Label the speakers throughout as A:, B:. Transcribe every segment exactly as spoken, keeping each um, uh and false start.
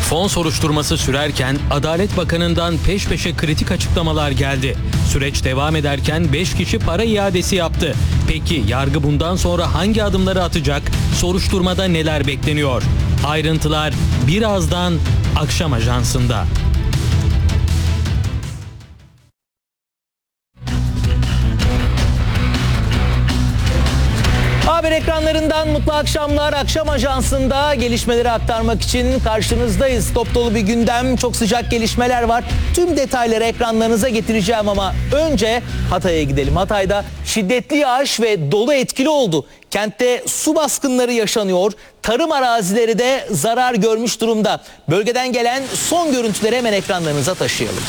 A: Fon soruşturması sürerken Adalet Bakanı'ndan peş peşe kritik açıklamalar geldi. Süreç devam ederken beş kişi para iadesi yaptı. Peki yargı bundan sonra hangi adımları atacak? Soruşturmada neler bekleniyor? Ayrıntılar birazdan Akşam Ajansı'nda.
B: Haber ekranlarından mutlu akşamlar. Akşam Ajansı'nda gelişmeleri aktarmak için karşınızdayız. Top dolu bir gündem, çok sıcak gelişmeler var. Tüm detayları ekranlarınıza getireceğim ama önce Hatay'a gidelim. Hatay'da şiddetli yağış ve dolu etkili oldu. Kentte su baskınları yaşanıyor. Tarım arazileri de zarar görmüş durumda. Bölgeden gelen son görüntüleri hemen ekranlarınıza taşıyalım.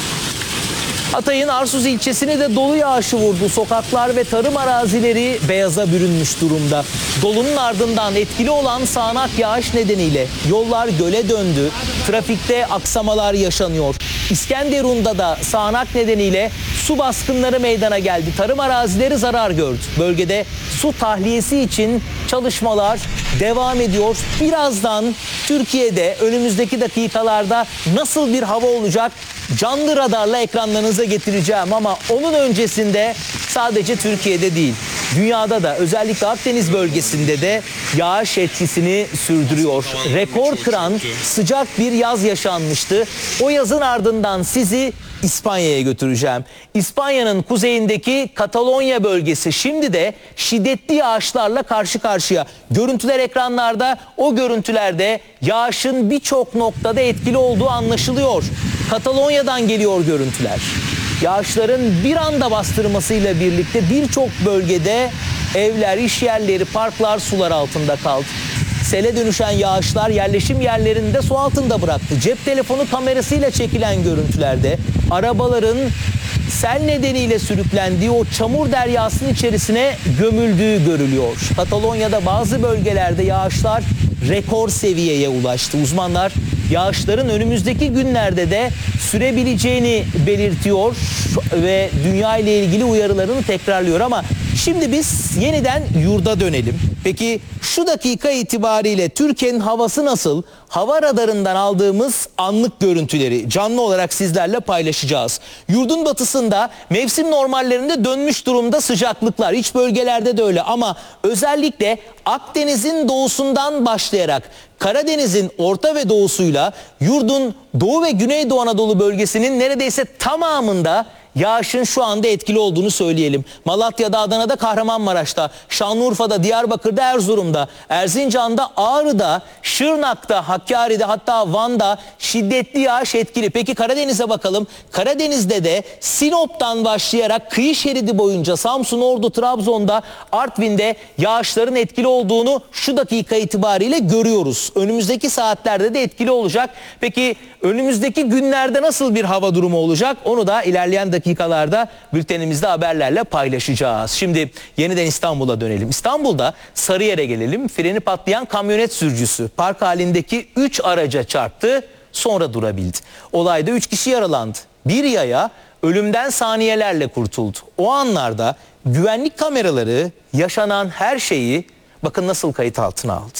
B: Hatay'ın Arsuz ilçesine de dolu yağışı vurdu. Sokaklar ve tarım arazileri beyaza bürünmüş durumda. Dolunun ardından etkili olan sağanak yağış nedeniyle yollar göle döndü. Trafikte aksamalar yaşanıyor. İskenderun'da da sağanak nedeniyle su baskınları meydana geldi. Tarım arazileri zarar gördü. Bölgede su tahliyesi için çalışmalar devam ediyor. Birazdan Türkiye'de önümüzdeki dakikalarda nasıl bir hava olacak? Canlı radarla ekranlarınıza getireceğim ama onun öncesinde sadece Türkiye'de değil, dünyada da özellikle Akdeniz bölgesinde de yağış etkisini sürdürüyor. Rekor kıran sıcak bir yaz yaşanmıştı. O yazın ardından sizi İspanya'ya götüreceğim. İspanya'nın kuzeyindeki Katalonya bölgesi şimdi de şiddetli yağışlarla karşı karşıya. Görüntüler ekranlarda, o görüntülerde yağışın birçok noktada etkili olduğu anlaşılıyor. Katalonya'dan geliyor görüntüler. Yağışların bir anda bastırmasıyla birlikte birçok bölgede evler, iş yerleri, parklar sular altında kaldı. Sele dönüşen yağışlar yerleşim yerlerinde su altında bıraktı. Cep telefonu kamerasıyla çekilen görüntülerde arabaların sel nedeniyle sürüklendiği o çamur deryasının içerisine gömüldüğü görülüyor. Katalonya'da bazı bölgelerde yağışlar rekor seviyeye ulaştı. Uzmanlar yağışların önümüzdeki günlerde de sürebileceğini belirtiyor ve dünya ile ilgili uyarılarını tekrarlıyor ama şimdi biz yeniden yurda dönelim. Peki şu dakika itibariyle Türkiye'nin havası nasıl? Hava radarından aldığımız anlık görüntüleri canlı olarak sizlerle paylaşacağız. Yurdun batısında mevsim normallerinde dönmüş durumda sıcaklıklar. İç bölgelerde de öyle ama özellikle Akdeniz'in doğusundan başlayarak Karadeniz'in orta ve doğusuyla yurdun Doğu ve Güneydoğu Anadolu bölgesinin neredeyse tamamında yağışın şu anda etkili olduğunu söyleyelim. Malatya'da, Adana'da, Kahramanmaraş'ta, Şanlıurfa'da, Diyarbakır'da, Erzurum'da, Erzincan'da, Ağrı'da, Şırnak'ta, Hakkari'de hatta Van'da şiddetli yağış etkili. Peki Karadeniz'e bakalım. Karadeniz'de de Sinop'tan başlayarak kıyı şeridi boyunca Samsun, Ordu, Trabzon'da, Artvin'de yağışların etkili olduğunu şu dakika itibariyle görüyoruz. Önümüzdeki saatlerde de etkili olacak. Peki önümüzdeki günlerde nasıl bir hava durumu olacak? Onu da ilerleyen dakikalarda bültenimizde haberlerle paylaşacağız. Şimdi yeniden İstanbul'a dönelim. İstanbul'da Sarıyer'e gelelim. Freni patlayan kamyonet sürücüsü park halindeki üç araca çarptı, sonra durabildi. Olayda üç kişi yaralandı. Bir yaya ölümden saniyelerle kurtuldu. O anlarda güvenlik kameraları yaşanan her şeyi bakın nasıl kayıt altına aldı.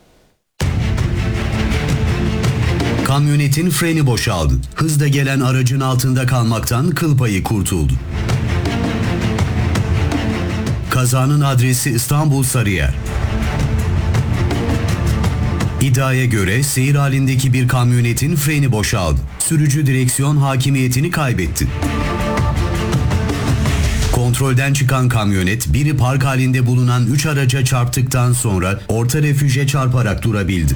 C: Kamyonetin freni boşaldı. Hızla gelen aracın altında kalmaktan kıl payı kurtuldu. Kazanın adresi İstanbul Sarıyer. İddiaya göre seyir halindeki bir kamyonetin freni boşaldı. Sürücü direksiyon hakimiyetini kaybetti. Kontrolden çıkan kamyonet biri park halinde bulunan üç araca çarptıktan sonra orta refüje çarparak durabildi.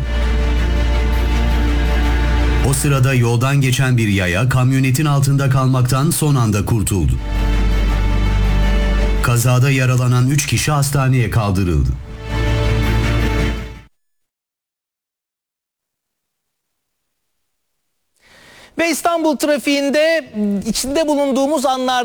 C: O sırada yoldan geçen bir yaya kamyonetin altında kalmaktan son anda kurtuldu. Kazada yaralanan üç kişi hastaneye kaldırıldı.
B: Ve İstanbul trafiğinde içinde bulunduğumuz anlarda